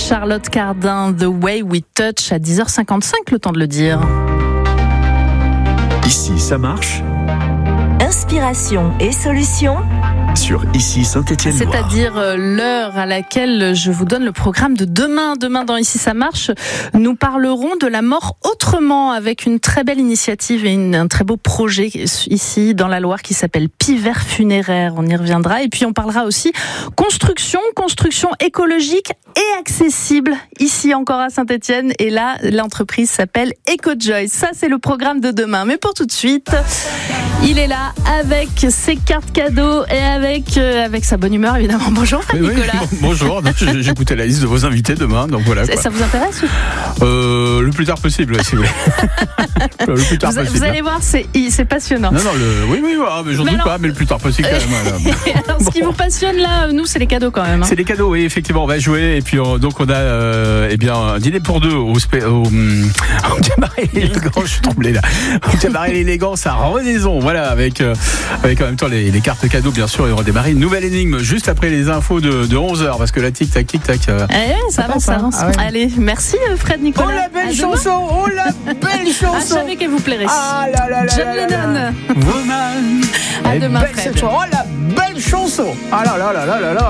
Charlotte Cardin, The Way We Touch, à 10h55, le temps de le dire. Ici, ça marche. Inspiration et solutions Sur Ici Saint-Étienne-Loire. C'est-à-dire l'heure à laquelle je vous donne le programme de demain. Demain, dans Ici ça marche, nous parlerons de la mort autrement avec une très belle initiative et un très beau projet ici dans la Loire qui s'appelle Pivert Funéraire. On y reviendra. Et puis on parlera aussi construction écologique et accessible ici encore à Saint-Étienne. Et là, l'entreprise s'appelle EcoJoy. Ça, c'est le programme de demain. Mais pour tout de suite, il est là avec ses cartes cadeaux et avec sa bonne humeur, évidemment. Bonjour, Fred Nicolas. Oui, bonjour. J'ai écouté la liste de vos invités demain, donc voilà. Quoi. Ça vous intéresse Le plus tard possible, si vous voulez. Le plus tard possible. Vous allez voir, c'est passionnant. Non, oui, mais j'en doute pas, mais le plus tard possible quand même. Alors, ce qui vous passionne là, nous, c'est les cadeaux quand même. C'est les cadeaux, oui, effectivement, on va jouer. Et puis, donc, on a un dîner pour deux au cabaret élégant. Je suis tremblé là. Au cabaret élégance à Renaison. Voilà, avec en même temps les cartes cadeaux, bien sûr. Et on va démarrer une nouvelle énigme juste après les infos de 11h. Parce que là, tic-tac. Ça avance. Ah ouais. Allez, merci Fred Nicolas. Oh la belle chanson. Je savais qu'elle vous plairait. Ah là John Lennon. Woman. À demain, Fred. Oh la belle chanson. Ah là là.